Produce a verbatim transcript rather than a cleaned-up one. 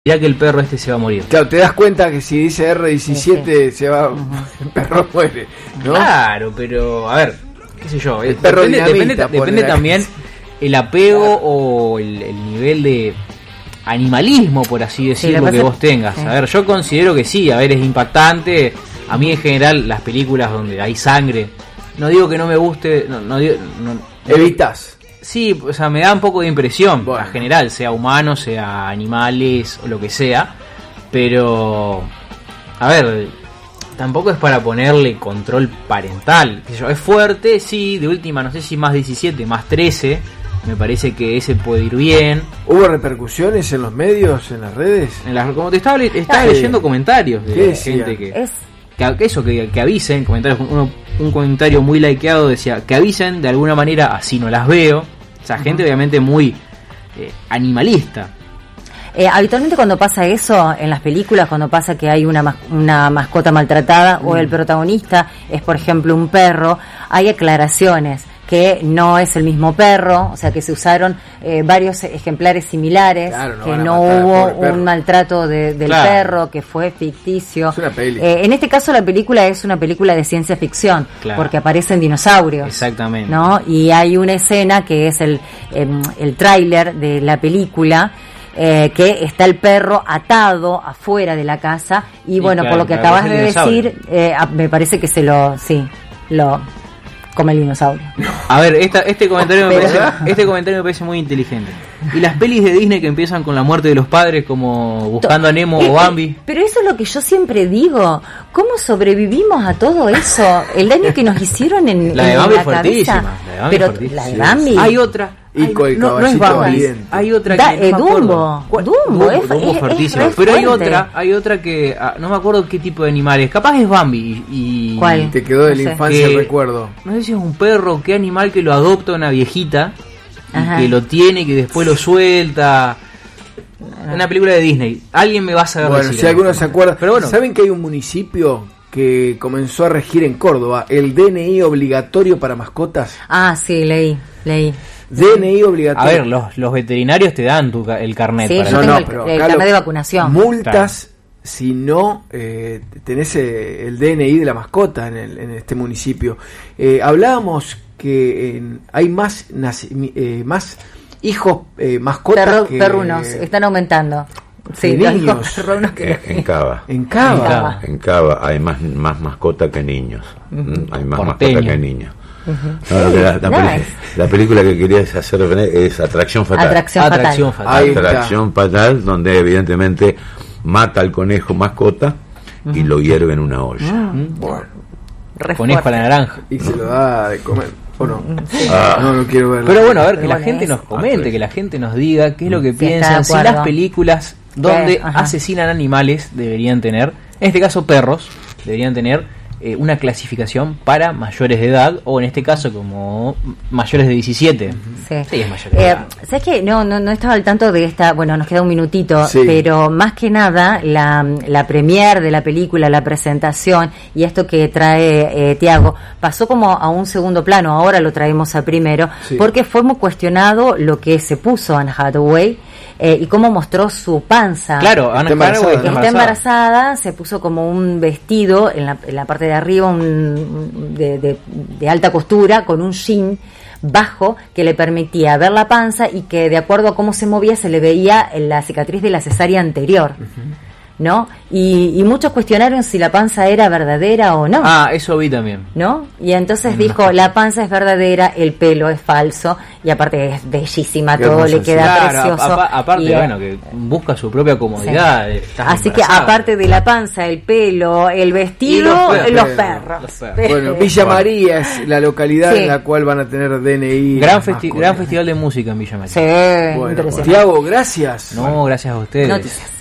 ya que el perro este se va a morir. Claro, te das cuenta que si dice erre diecisiete sí, sí. se va, el perro muere, ¿no? Claro, pero a ver, qué sé yo, el perro depende, dinamita, depende, depende también el apego claro. o el, el nivel de animalismo, por así decirlo, sí, que vos tengas. Sí. A ver, yo considero que sí, a ver, es impactante. A mí en general las películas donde hay sangre, no digo que no me guste, no, no, no, no evitas. Sí, o sea, me da un poco de impresión, bueno. en general, sea humano, sea animales o lo que sea, pero, a ver, tampoco es para ponerle control parental, es fuerte, sí, de última, no sé si más diecisiete, más trece, me parece que ese puede ir bien. ¿Hubo repercusiones en los medios, en las redes? En las, como te estaba, estaba leyendo comentarios de ¿Qué gente que... Es... Que eso, que, que avisen, comentarios, uno, un comentario muy likeado decía, que avisen de alguna manera, así no las veo. O sea, uh-huh. gente obviamente muy eh, animalista. Eh, habitualmente cuando pasa eso, en las películas, cuando pasa que hay una, mas- una mascota maltratada mm. o el protagonista es, por ejemplo, un perro, hay aclaraciones que no es el mismo perro, o sea que se usaron eh, varios ejemplares similares, claro, no que no hubo un maltrato de, del claro. perro, que fue ficticio. Es una peli. Eh, en este caso la película es una película de ciencia ficción, claro. porque aparecen dinosaurios. Exactamente. ¿No? Y hay una escena que es el, eh, el tráiler de la película, Eh, que está el perro atado afuera de la casa y, y bueno, claro, por lo que acabas de decir, eh, me parece que se lo, sí, lo come el dinosaurio. A ver, esta, este comentario me parece, este comentario me parece muy inteligente. Y las pelis de Disney que empiezan con la muerte de los padres, como Buscando a Nemo eh, o Bambi. Pero eso es lo que yo siempre digo. ¿Cómo sobrevivimos a todo eso? El daño que nos hicieron en la de en Bambi la es fuertísima. cabeza. La de Bambi pero es fuertísima. La de Bambi. Hay otra. Y Hay, con el no, no es Bambi, valiente. hay otra da, que eh, no me Dumbo, Dumbo, Dumbo, es, Dumbo es, fuertísima, es pero hay fuerte. otra, hay otra que ah, no me acuerdo qué tipo de animal es, capaz es Bambi y ¿cuál? Te quedó de no la sé. infancia que, el recuerdo. No sé si es un perro, qué animal que lo adopta una viejita Ajá. y que lo tiene y que después lo suelta. Una película de Disney. Alguien me va a saber bueno, decir. Si alguno se acuerda, pero bueno, ¿saben que hay un municipio que comenzó a regir en Córdoba el D N I obligatorio para mascotas? Ah, sí, leí, leí. D N I obligatorio. A ver, los, los veterinarios te dan tu, el carnet. Sí, para yo no, tengo no, el, pero el acá carnet lo- de vacunación. Multas si no eh, tenés eh, el D N I de la mascota en, el, en este municipio. Eh, hablábamos que eh, hay más naci- eh, más hijos eh, mascotas Perro, que perrunos, están aumentando. Sí, que los niños. hijos perrunos que Eh, en Cava. En Cava. En Cava. En Cava hay más, más mascota que niños. Uh-huh. Hay más Porteño. mascota que niños. Uh-huh. No, lo que la, la, Nice. peli- la película que querías hacer es Atracción Fatal. Atracción, Atracción fatal. fatal. Ahí está. Atracción Fatal, donde evidentemente mata al conejo mascota uh-huh. y lo hierve en una olla. Uh-huh. Bueno, Re Conejo a fuerte. la naranja. y se lo da de comer. ¿O no? Ah. No, no quiero verlo. Pero bueno, a ver, que Pero la bueno, gente es- nos comente, que la gente nos diga qué es lo que Sí, piensan, está si de acuerdo. las películas donde Ajá. asesinan animales deberían tener, en este caso perros, deberían tener eh, una clasificación para mayores de edad, o en este caso como mayores de diecisiete. Sí. Sí, es mayor de Eh, edad. ¿Sabes qué? No, no, no estaba al tanto de esta. Bueno, nos queda un minutito, Sí. pero más que nada, la, la premiere de la película, la presentación y esto que trae eh, Tiago, pasó como a un segundo plano. Ahora lo traemos a primero, Sí. porque fue muy cuestionado lo que se puso Anne Hathaway eh, y cómo mostró su panza. Claro, Anne embarazada, Hathaway ¿no? Está embarazada, se puso como un vestido en la, en la parte de arriba, un, de, de, de alta costura, con un jean bajo que le permitía ver la panza y que de acuerdo a cómo se movía se le veía la cicatriz de la cesárea anterior, ¿no? Y, y muchos cuestionaron si la panza era verdadera o no. Ah, eso vi también. ¿No? Y entonces dijo, la panza es verdadera, el pelo es falso, y aparte es bellísima, Qué todo hermosa, le queda Claro, precioso. apa- aparte, Y, eh, bueno, que busca su propia comodidad. Sí. estás Así que embarazada. aparte de la panza, el pelo, el vestido, Y los los perros. perros. Los perros. Bueno, Villa María es la localidad Sí. en la cual van a tener D N I. Gran, las festi- mascotas. gran festival de música en Villa María. Sí, Bueno, impresionante. Tiago, gracias. No, gracias a ustedes. Noticias.